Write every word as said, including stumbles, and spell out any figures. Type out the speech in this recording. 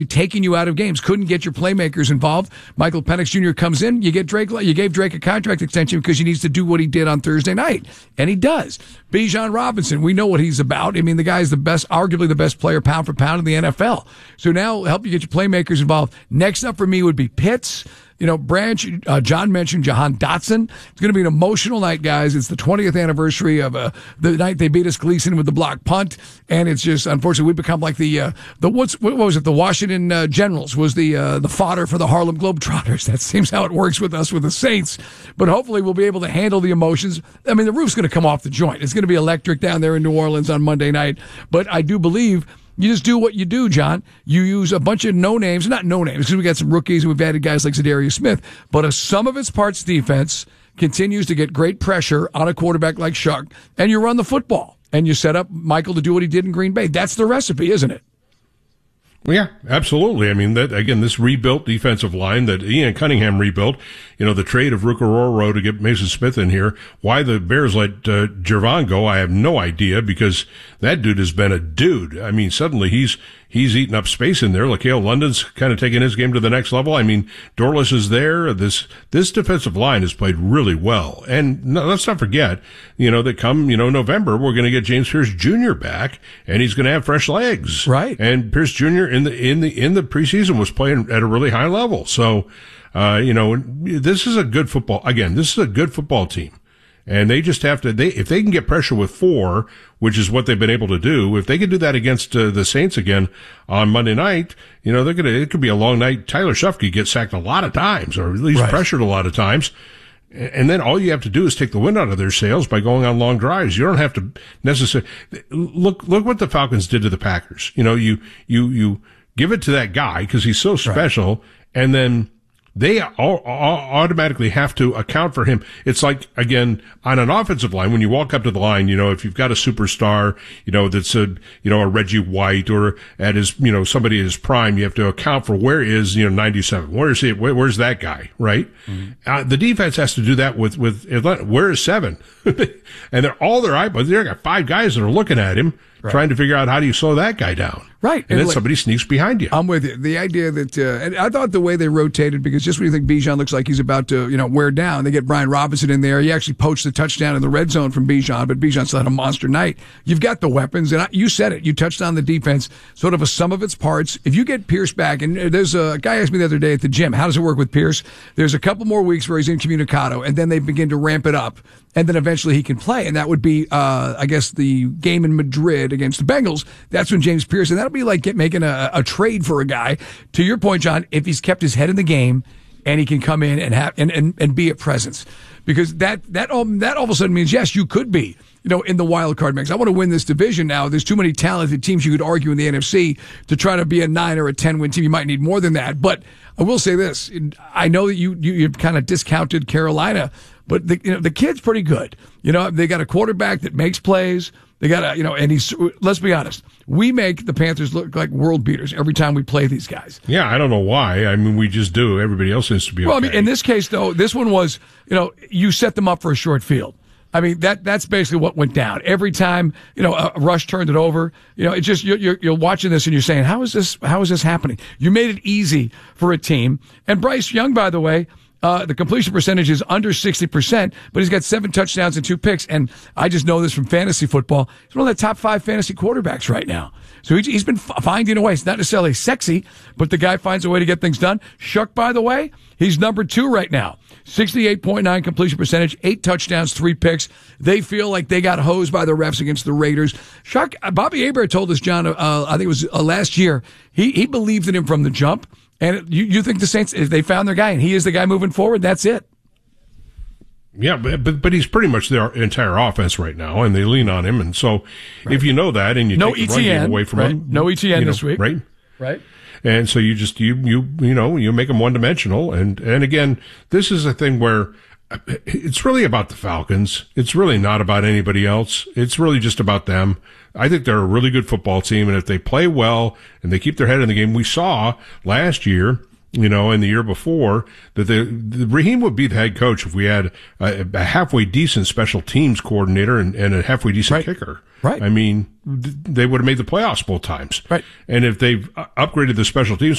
taking you out of games, couldn't get your playmakers involved. Michael Penix Junior comes in, you get Drake, you gave Drake a contract extension because he needs to do what he did on Thursday night, and he does. Bijan Robinson, we know what he's about. I mean, the guy's the best, arguably the best player pound for pound in the N F L. So now help you get your playmakers involved. Next up for me would be Pitts. You know, Branch, uh, John mentioned Jahan Dotson. It's going to be an emotional night, guys. It's the twentieth anniversary of uh, the night they beat us Gleason with the block punt. And it's just, unfortunately, we become like the, uh, the what's, what was it? The Washington uh, Generals was the, uh, the fodder for the Harlem Globetrotters. That seems how it works with us with the Saints. But hopefully we'll be able to handle the emotions. I mean, the roof's going to come off the joint. It's going to be electric down there in New Orleans on Monday night. But I do believe you just do what you do, John. You use a bunch of no-names, not no-names, because we got some rookies and we've added guys like Zadarius Smith, but a sum of its parts defense continues to get great pressure on a quarterback like Shark, and you run the football, and you set up Michael to do what he did in Green Bay. That's the recipe, isn't it? Well, yeah, absolutely. I mean, that again, this rebuilt defensive line that Ian Cunningham rebuilt, you know, the trade of Rukaroro to get Mason Smith in here. Why the Bears let uh, Gervon go, I have no idea, because that dude has been a dude. I mean, suddenly he's he's eating up space in there. LaCale London's kind of taking his game to the next level. I mean, Dorless is there. This this defensive line has played really well. And no, let's not forget, you know, that come, you know, November, we're going to get James Pierce Junior back, and he's going to have fresh legs. Right. And Pierce Junior in the in the in the preseason was playing at a really high level. So, uh, you know, this is a good football. Again, this is a good football team. And they just have to, they, if they can get pressure with four, which is what they've been able to do, if they can do that against uh, the Saints again on Monday night, you know, they're going to, it could be a long night. Tyler Shuffke gets sacked a lot of times, or at least right. pressured a lot of times. And then all you have to do is take the wind out of their sails by going on long drives. You don't have to necessarily, look, look what the Falcons did to the Packers. You know, you, you, you give it to that guy because he's so special, right. and then they all, all automatically have to account for him. It's like, again, on an offensive line, when you walk up to the line, you know, if you've got a superstar, you know, that's a, you know, a Reggie White, or at his, you know, somebody at his prime, you have to account for where is, you know, ninety-seven. Where is he? Where, where's that guy? Right? Mm-hmm. Uh, the defense has to do that with, with Atlanta. Where is seven? And they're all their eyeballs. They've got five guys that are looking at him, right. trying to figure out how do you slow that guy down. Right. And, and then like, somebody sneaks behind you. I'm with you. The idea that, uh, and I thought the way they rotated, because just when you think Bijan looks like he's about to, you know, wear down, they get Brian Robinson in there. He actually poached the touchdown in the red zone from Bijan, but Bijan still had a monster night. You've got the weapons, and I, you said it. You touched on the defense, sort of a sum of its parts. If you get Pierce back, and there's a guy asked me the other day at the gym, how does it work with Pierce? There's a couple more weeks where he's incommunicado, and then they begin to ramp it up, and then eventually he can play, and that would be, uh, I guess, the game in Madrid against the Bengals. That's when James Pierce, and that'll be like get, making a, a trade for a guy. To your point, John, if he's kept his head in the game and he can come in and have and, and, and be a presence, because that that all that all of a sudden means yes, you could be, you know, in the wild card mix. I want to win this division now. There's too many talented teams you could argue in the N F C to try to be a nine or a ten win team. You might need more than that. But I will say this: I know that you you you've kind of discounted Carolina, but the you know the kid's pretty good. You know, they got a quarterback that makes plays. They got a, you know, and he's, let's be honest, we make the Panthers look like world beaters every time we play these guys. Yeah, I don't know why. I mean, we just do. Everybody else seems to be okay. Well, I mean, in this case, though, this one was, you know, you set them up for a short field. I mean, that that's basically what went down. Every time, you know, a rush turned it over, you know, it just, you're, you're, you're watching this and you're saying, how is this, how is this happening? You made it easy for a team. And Bryce Young, by the way, Uh, the completion percentage is under sixty percent, but he's got seven touchdowns and two picks. And I just know this from fantasy football. He's one of the top five fantasy quarterbacks right now. So he's, he's been finding a way. It's not necessarily sexy, but the guy finds a way to get things done. Shuck, by the way, he's number two right now. sixty-eight point nine completion percentage, eight touchdowns, three picks. They feel like they got hosed by the refs against the Raiders. Shuck, Bobby Hebert told us, John, uh, I think it was uh, last year, he, he believed in him from the jump. And you, you think the Saints, if they found their guy and he is the guy moving forward, that's it. Yeah, but, but but he's pretty much their entire offense right now, and they lean on him. And so right. if you know that and you no take the E T N, run game away from right. him. No E T N you know, this week. Right. Right. And so you just, you, you, you know, you make them one dimensional. And, and again, this is a thing where it's really about the Falcons. It's really not about anybody else. It's really just about them. I think they're a really good football team. And if they play well and they keep their head in the game, we saw last year, you know, and the year before, that the, the Raheem would be the head coach if we had a, a halfway decent special teams coordinator and, and a halfway decent right. kicker. Right. I mean, th- they would have made the playoffs both times. Right. And if they've upgraded the special teams